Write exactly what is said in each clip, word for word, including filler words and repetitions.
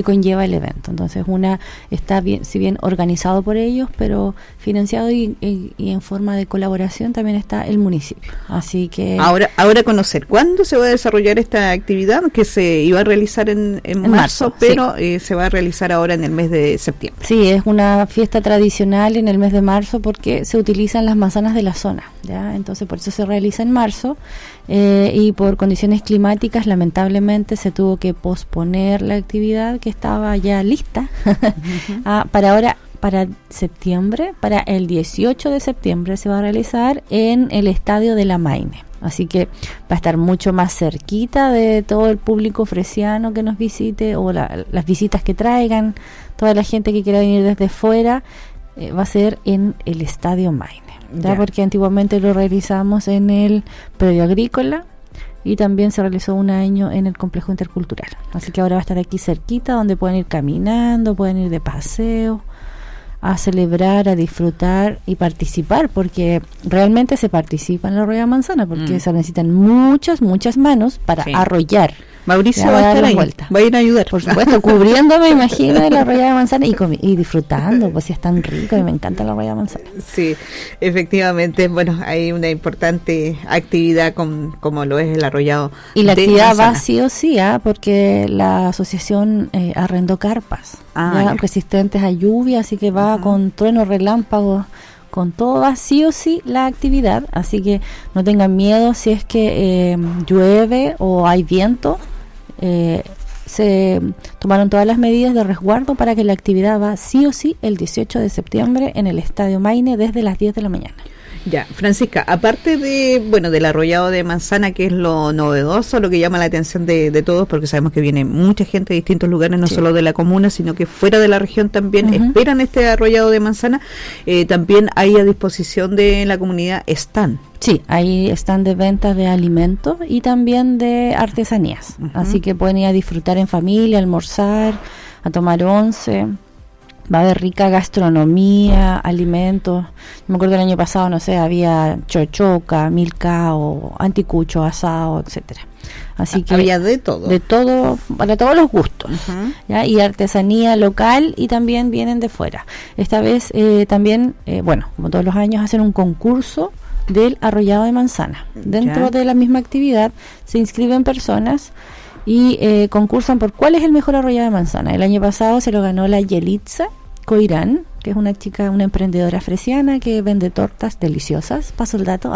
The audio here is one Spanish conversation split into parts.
conlleva el evento. Entonces una está bien, si bien organizado por ellos, pero financiado y, y, y en forma de colaboración también está el municipio. Así que ahora ahora conocer cuándo se va a desarrollar esta actividad que se iba a realizar en, en, en marzo, marzo, pero sí. eh, se va a realizar ahora en el mes de septiembre. Sí, es una fiesta tradicional en el mes de marzo porque se utilizan las manzanas de la zona, ¿ya? Entonces por eso se realiza en marzo. Eh, y por condiciones climáticas lamentablemente se tuvo que posponer la actividad que estaba ya lista uh-huh. ah, para ahora, para septiembre, para el dieciocho de septiembre se va a realizar en el estadio de la Maine. Así que va a estar mucho más cerquita de todo el público fresiano que nos visite o la, las visitas que traigan, toda la gente que quiera venir desde fuera, eh, va a ser en el estadio Maine. ¿Ya? Porque antiguamente lo realizamos en el predio agrícola y también se realizó un año en el complejo intercultural, así que ahora va a estar aquí cerquita donde pueden ir caminando, pueden ir de paseo a celebrar, a disfrutar y participar, porque realmente se participa en la Arrollada Manzana porque mm. se necesitan muchas, muchas manos para sí. arrollar. Mauricio va a estar ahí, vuelta. Va a ir a ayudar. Por supuesto, cubriéndome, imagino, de la Arrollada Manzana y, comi- y disfrutando, pues si es tan rico y me encanta la Arrollada Manzana. Sí, efectivamente, bueno, hay una importante actividad con, como lo es el arrollado. Y la actividad manzana. va sí o sí, ¿eh? Porque la asociación eh, arrendó carpas ah, ¿ya? resistentes a lluvia, así que va uh-huh. con truenos, relámpagos, con todo va sí o sí la actividad, así que no tengan miedo si es que eh, llueve o hay viento. Eh, se tomaron todas las medidas de resguardo para que la actividad va sí o sí el dieciocho de septiembre en el Estadio Maine desde las diez de la mañana. Ya, Francisca, aparte de, bueno, del arrollado de manzana, que es lo novedoso, lo que llama la atención de, de todos, porque sabemos que viene mucha gente de distintos lugares, no sí. solo de la comuna, sino que fuera de la región también uh-huh. esperan este arrollado de manzana, eh, también hay a disposición de la comunidad stand. Sí, ahí están de ventas de alimentos y también de artesanías, uh-huh. así que pueden ir a disfrutar en familia, almorzar, a tomar once. Va a haber rica gastronomía, alimentos. Me acuerdo el año pasado, no sé, había chochoca, milcao, anticucho, asado, etcétera. Así que había de todo. De todo, para todos los gustos. Uh-huh. ¿Ya? Y artesanía local y también vienen de fuera. Esta vez eh, también, eh, bueno, como todos los años, hacen un concurso del arrollado de manzana. Dentro ya. de la misma actividad se inscriben personas y eh, concursan por cuál es el mejor arrollado de manzana. El año pasado se lo ganó la Yelitza Coirán, que es una chica, una emprendedora fresiana que vende tortas deliciosas, paso el dato,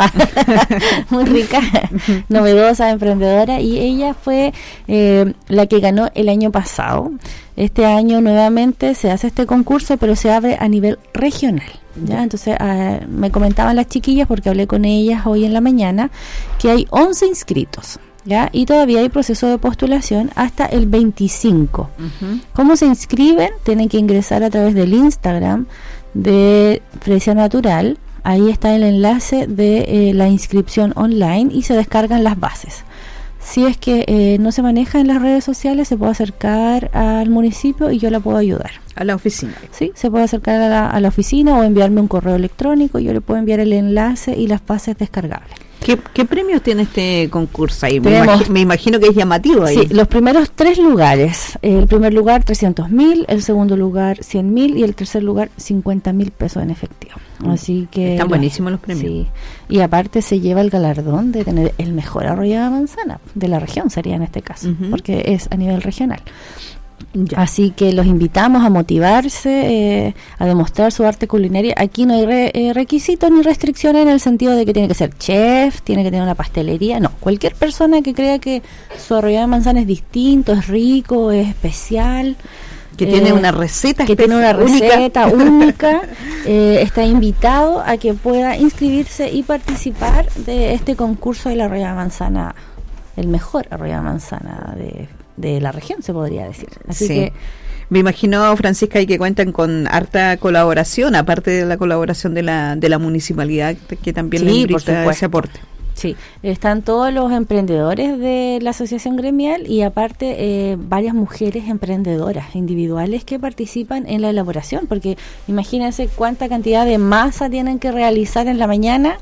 muy rica, novedosa, emprendedora, y ella fue eh, la que ganó el año pasado. Este año nuevamente se hace este concurso, pero se abre a nivel regional. ¿Ya? Entonces uh, me comentaban las chiquillas, porque hablé con ellas hoy en la mañana, que hay once inscritos. ¿Ya? Y todavía hay proceso de postulación hasta el veinticinco. Uh-huh. ¿Cómo se inscriben? Tienen que ingresar a través del Instagram de Fresia Natural. Ahí está el enlace de eh, la inscripción online y se descargan las bases. Si es que eh, no se maneja en las redes sociales, se puede acercar al municipio y yo la puedo ayudar. A la oficina. Sí, se puede acercar a la, a la oficina o enviarme un correo electrónico. Yo le puedo enviar el enlace y las bases descargables. ¿Qué, ¿Qué premios tiene este concurso ahí? Me, imagi- me imagino que es llamativo ahí. Sí, los primeros tres lugares. El primer lugar trescientos mil, el segundo lugar cien mil y el tercer lugar cincuenta mil pesos en efectivo. Así que están buenísimos los premios. Sí, y aparte se lleva el galardón de tener el mejor arrollado de manzana de la región, sería en este caso, uh-huh. porque es a nivel regional. Ya. Así que los invitamos a motivarse, eh, a demostrar su arte culinaria. Aquí no hay re, eh, requisitos ni restricciones en el sentido de que tiene que ser chef, tiene que tener una pastelería. No, cualquier persona que crea que su arrollado de manzana es distinto, es rico, es especial, que eh, tiene una receta que tiene una receta única, única eh, está invitado a que pueda inscribirse y participar de este concurso de la arrollada de manzana, el mejor arrollado de manzana de de la región, se podría decir. Así sí. que me imagino, Francisca, y que cuentan con harta colaboración, aparte de la colaboración de la de la municipalidad, que también sí, le brinda ese aporte. Sí, están todos los emprendedores de la asociación gremial y aparte eh, varias mujeres emprendedoras individuales que participan en la elaboración, porque imagínense cuánta cantidad de masa tienen que realizar en la mañana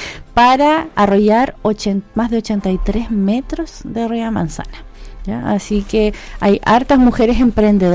para arrollar ochenta, más de ochenta y tres metros de arrollada manzana. ¿Ya? Así que hay hartas mujeres emprendedoras.